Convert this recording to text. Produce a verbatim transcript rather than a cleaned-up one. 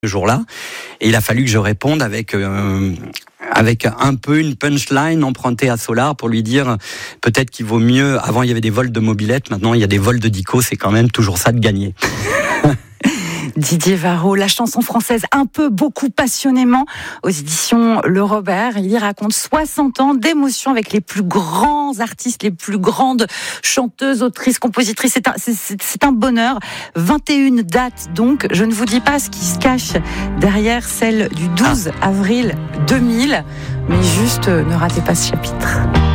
ce jour-là, et il a fallu que je réponde avec euh, avec un peu une punchline empruntée à Solar pour lui dire peut-être qu'il vaut mieux. Avant il y avait des vols de mobilette, maintenant il y a des vols de dico, c'est quand même toujours ça de gagner. Didier Varro, la chanson française un peu, beaucoup, passionnément, aux éditions Le Robert. Il y raconte soixante ans d'émotions avec les plus grands artistes, les plus grandes chanteuses, autrices, compositrices. C'est un, c'est, c'est un bonheur. vingt et une dates donc. Je ne vous dis pas ce qui se cache derrière celle du douze avril deux mille, mais juste ne ratez pas ce chapitre.